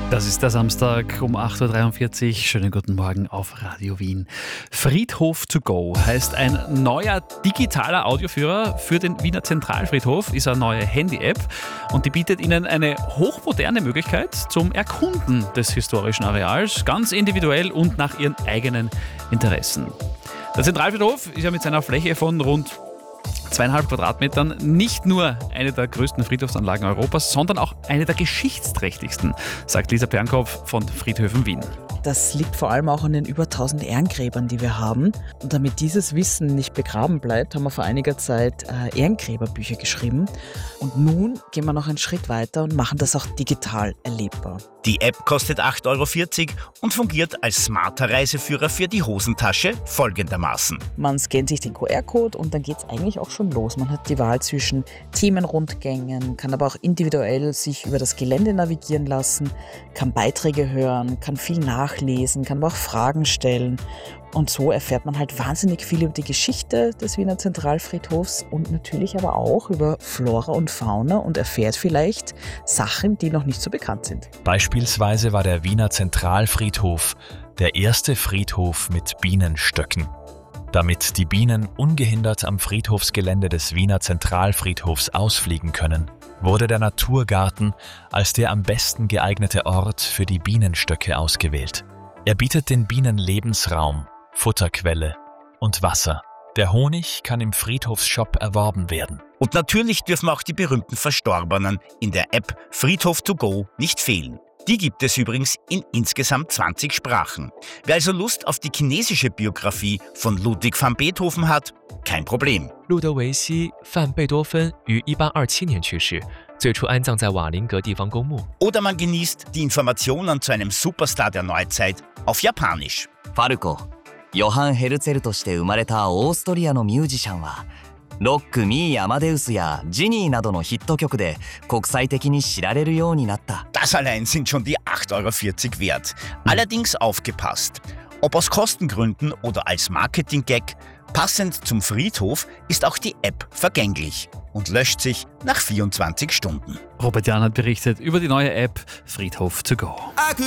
Das ist der Samstag um 8.43 Uhr. Schönen guten Morgen auf Radio Wien. Friedhof to go heißt ein neuer digitaler Audioführer für den Wiener Zentralfriedhof, ist eine neue Handy-App und die bietet Ihnen eine hochmoderne Möglichkeit zum Erkunden des historischen Areals, ganz individuell und nach Ihren eigenen Interessen. Der Zentralfriedhof ist ja mit seiner Fläche von rund 2,5 Quadratmetern nicht nur eine der größten Friedhofsanlagen Europas, sondern auch eine der geschichtsträchtigsten, sagt Lisa Pernkopf von Friedhöfen Wien. Das liegt vor allem auch an den über 1000 Ehrengräbern, die wir haben. Und damit dieses Wissen nicht begraben bleibt, haben wir vor einiger Zeit Ehrengräberbücher geschrieben. Und nun gehen wir noch einen Schritt weiter und machen das auch digital erlebbar. Die App kostet 8,40 € und fungiert als smarter Reiseführer für die Hosentasche folgendermaßen. Man scannt sich den QR-Code und dann geht es eigentlich auch schon los. Man hat die Wahl zwischen Themenrundgängen, kann aber auch individuell sich über das Gelände navigieren lassen, kann Beiträge hören, kann viel nachlesen, kann aber auch Fragen stellen. Und so erfährt man halt wahnsinnig viel über die Geschichte des Wiener Zentralfriedhofs und natürlich aber auch über Flora und Fauna und erfährt vielleicht Sachen, die noch nicht so bekannt sind. Beispielsweise war der Wiener Zentralfriedhof der erste Friedhof mit Bienenstöcken. Damit die Bienen ungehindert am Friedhofsgelände des Wiener Zentralfriedhofs ausfliegen können, wurde der Naturgarten als der am besten geeignete Ort für die Bienenstöcke ausgewählt. Er bietet den Bienen Lebensraum, Futterquelle und Wasser. Der Honig kann im Friedhofsshop erworben werden. Und natürlich dürfen auch die berühmten Verstorbenen in der App Friedhof to go nicht fehlen. Die gibt es übrigens in insgesamt 20 Sprachen. Wer also Lust auf die chinesische Biografie von Ludwig van Beethoven hat, kein Problem. 路德维希·范贝多芬于1827年去世，最初安葬在瓦林格地方公墓。 Oder man genießt die Informationen zu einem Superstar der Neuzeit auf Japanisch. ファルコ、ヨハン・ヘルツェルとして生まれたオーストリアのミュージシャンは、ロック・ミー・アマデウスやジニーなどのヒット曲で国際的に知られるようになった。 Das allein sind schon die 8,40 € wert. Allerdings aufgepasst. Ob aus Kostengründen oder als Marketing-Gag, passend zum Friedhof ist auch die App vergänglich und löscht sich nach 24 Stunden. Robert Jan hat berichtet über die neue App Friedhof to go.